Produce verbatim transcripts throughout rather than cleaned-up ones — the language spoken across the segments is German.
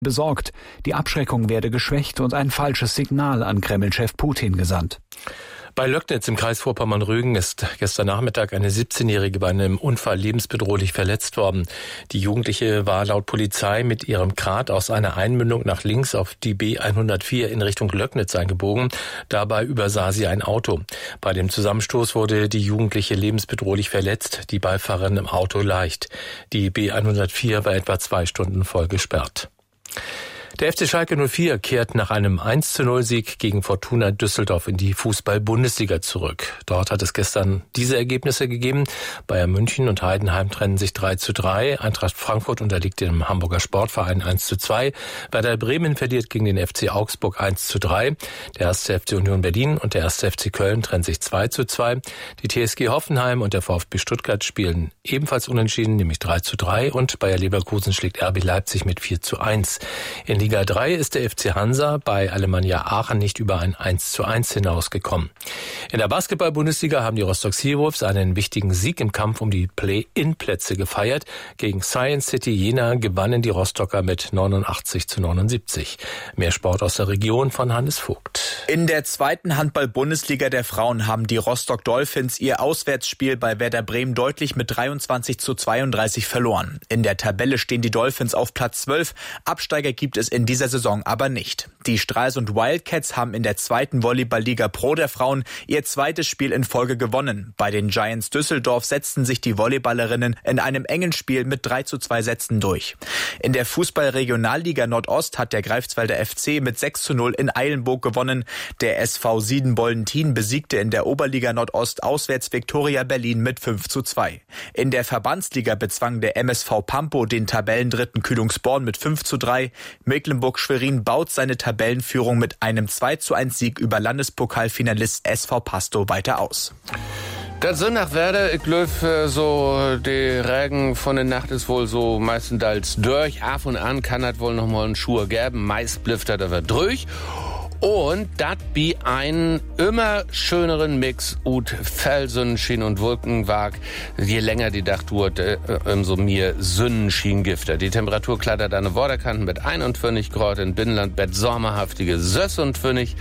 besorgt, die Abschreckung werde geschwächt und ein falsches Signal an Kreml-Chef Putin gesandt. Bei Löcknitz im Kreis Vorpommern-Rügen ist gestern Nachmittag eine siebzehnjährige bei einem Unfall lebensbedrohlich verletzt worden. Die Jugendliche war laut Polizei mit ihrem Krat aus einer Einmündung nach links auf die B hundertvier in Richtung Löcknitz eingebogen. Dabei übersah sie ein Auto. Bei dem Zusammenstoß wurde die Jugendliche lebensbedrohlich verletzt, die Beifahrerin im Auto leicht. Die B hundertvier war etwa zwei Stunden voll gesperrt. Der F C Schalke null vier kehrt nach einem eins zu null Sieg gegen Fortuna Düsseldorf in die Fußball-Bundesliga zurück. Dort hat es gestern diese Ergebnisse gegeben. Bayern München und Heidenheim trennen sich drei zu drei. Eintracht Frankfurt unterliegt dem Hamburger Sportverein eins zu zwei. Werder Bremen verliert gegen den F C Augsburg eins zu drei. Der erste F C Union Berlin und der erste F C Köln trennen sich zwei zu zwei. Die T S G Hoffenheim und der VfB Stuttgart spielen ebenfalls unentschieden, nämlich drei zu drei. Und Bayer Leverkusen schlägt R B Leipzig mit vier zu eins. In Liga drei ist der F C Hansa bei Alemannia Aachen nicht über ein eins zu eins hinausgekommen. In der Basketball-Bundesliga haben die Rostock Seawolves einen wichtigen Sieg im Kampf um die Play-In-Plätze gefeiert. Gegen Science City Jena gewannen die Rostocker mit neunundachtzig zu neunundsiebzig. Mehr Sport aus der Region von Hannes Vogt. In der zweiten Handball-Bundesliga der Frauen haben die Rostock Dolphins ihr Auswärtsspiel bei Werder Bremen deutlich mit dreiundzwanzig zu zweiunddreißig verloren. In der Tabelle stehen die Dolphins auf Platz zwölf. Absteiger gibt es in dieser Saison aber nicht. Die Stralsund Wildcats haben in der zweiten Volleyball-Liga Pro der Frauen ihr zweites Spiel in Folge gewonnen. Bei den Giants Düsseldorf setzten sich die Volleyballerinnen in einem engen Spiel mit drei zu zwei Sätzen durch. In der Fußball-Regionalliga Nordost hat der Greifswalder F C mit sechs zu null in Eilenburg gewonnen. Der S V Sieden-Bollentin besiegte in der Oberliga Nordost auswärts Viktoria Berlin mit fünf zu zwei. In der Verbandsliga bezwang der M S V Pampo den Tabellendritten Kühlungsborn mit fünf zu drei. Mecklenburg-Schwerin baut seine Tabellenführung mit einem zwei zu eins Sieg über Landespokalfinalist S V Pasto weiter aus. Das sind nach Werder, ich glaube, so, die Regen von der Nacht ist wohl so meistens als durch. Ab und an kann das wohl noch mal einen Schuh geben. Meist blifft das aber durch. Und das bi einen immer schöneren Mix ut Felsen, Schien und Wolkenwag. Je länger die Dach dauert, äh, umso mehr Sonnenschiengifter. Die Temperatur klattert an den Vorderkanten mit einundvierzig Grad, in Binnenland mit sommerhaftige sechsundvierzig.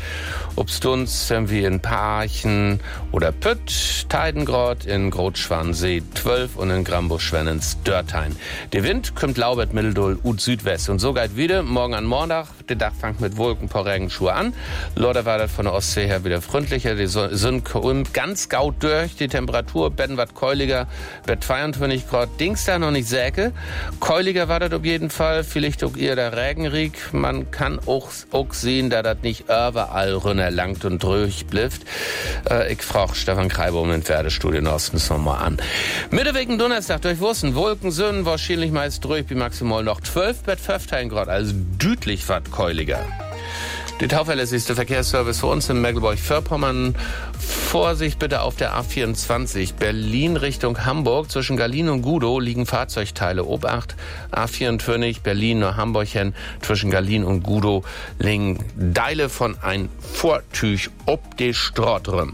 Obstunz haben wir in Parchen oder Pütt, Teidengrad, in Grotschwansee zwölf und in Grambusch-Schwennens Dörthein. Der Wind kommt laubert Mitteldull ut Südwest. Und so geht wieder morgen an Montag. Der Dach fängt mit Wolken, paar Regenschuhe an. Leider war das von der Ostsee her wieder freundlicher. Die Sonne kommt ganz gaut durch. Die Temperatur, betten wat keuliger, bei zweiundvierzig Grad. Dings da noch nicht säke. Keuliger war das auf jeden Fall. Vielleicht auch eher der Regenrieg. Man kann auch, auch sehen, da das nicht überall runterlangt und durchblifft. Äh, ich frage Stefan Kreibaum in Pferdestudio Ostens nochmal an. Mitte wegen Donnerstag durch Wussen, Wolken, Sönnen, wahrscheinlich meist durch, wie maximal noch zwölf bis fünfzehn Grad. Also deutlich wat keuliger. Die zuverlässigste Verkehrsservice für uns in Mecklenburg-Vorpommern. Vorsicht bitte auf der A vierundzwanzig. Berlin Richtung Hamburg. Zwischen Gallin und Gudow liegen Fahrzeugteile. Obacht. A vierundvierzig Berlin nach Hamburg hin. Zwischen Gallin und Gudow liegen Teile von ein Vortüch ob die Straße.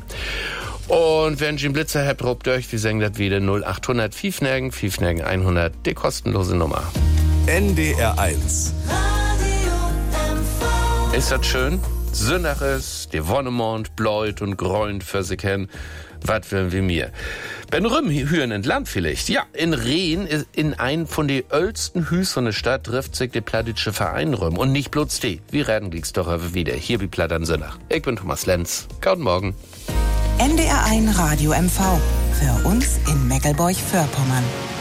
Und wenn Sie einen Blitzer habt, robt durch, wir sagen das wieder null achthundert Fiefnägen, Fiefnägen hundert, die kostenlose Nummer. N D R eins. Ist das schön? Sonntag ist, die Wonnemond bläut und gräunt für sich hin. Was wollen wir mir? Ben Rüm, Hüren in Land vielleicht. Ja, in Rehn, in ein von den ältesten Hüs von der Stadt, trifft sich der Plattitsche Verein Rüm. Und nicht bloß die. Wir reden gleich doch wieder. Hier wie Platt an Sonntag. Ich bin Thomas Lenz. Guten Morgen. N D R eins Radio M V. Für uns in Meckelburg-Vorpommern.